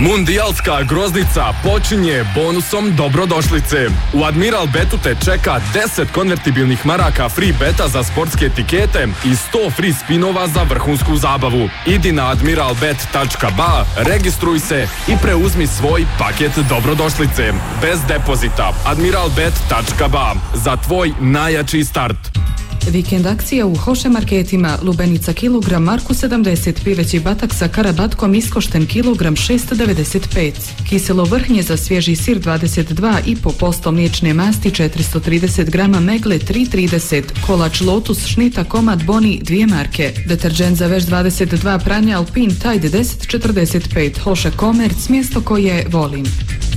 Mundijalska groznica počinje bonusom dobrodošlice. U Admiral Betu te čeka 10 konvertibilnih maraka free beta za sportske etikete i 100 free spinova za vrhunsku zabavu. Idi na admiralbet.ba, registruj se i preuzmi svoj paket dobrodošlice. Bez depozita. admiralbet.ba. Za tvoj najjači start. Vikend akcija u Hoše marketima. Lubenica kilogram Marku 70, pileći batak sa karabatkom iskošten kilogram 695. Kiselo vrhnje za svježi sir 22,5%, mliječne masti 430 grama, megle 3,30, kolač Lotus šnita komad Boni 2 marke, deterđent za veš 22, pranja Alpin Tide 10,45. Hoše Komerc, mjesto koje volim.